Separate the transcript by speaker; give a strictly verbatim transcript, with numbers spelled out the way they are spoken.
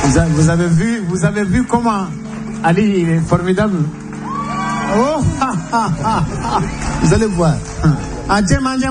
Speaker 1: Vous avez, vous avez vu, vous avez vu comment Ali il est formidable. Oh, vous allez voir.